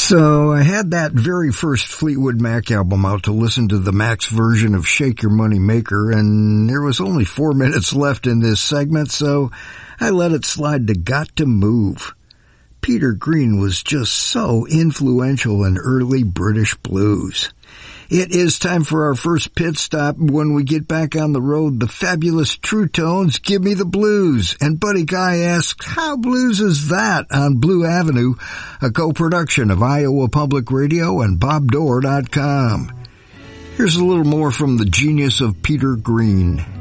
So I had that very first Fleetwood Mac album out to listen to the Mac's version of Shake Your Money Maker, and there was only 4 minutes left in this segment, so I let it slide to Got to Move. Peter Green was just so influential in early British blues. It is time for our first pit stop. When we get back on the road, the fabulous True Tones, Give Me the Blues. And Buddy Guy asks, how blues is that on Blue Avenue? A co-production of Iowa Public Radio and BobDoor.com. Here's a little more from the genius of Peter Green.